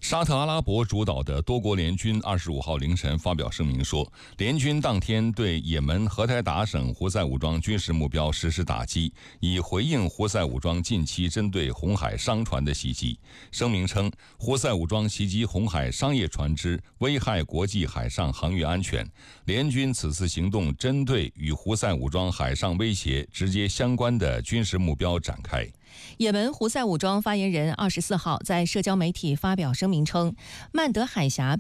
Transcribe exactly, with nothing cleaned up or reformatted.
沙特阿拉伯主导的多国联军二十五号凌晨发表声明说，联军当天对也门荷台达省胡塞武装军事目标实施打击，以回应胡塞武装近期针对红海商船的袭击。声明称，胡塞武装袭击红海商业船只，危害国际海上航运安全。联军此次行动针对与胡塞武装海上威胁直接相关的军事目标展开。 也门胡塞武装发言人二十四号在社交媒体发表声明称，曼德海峡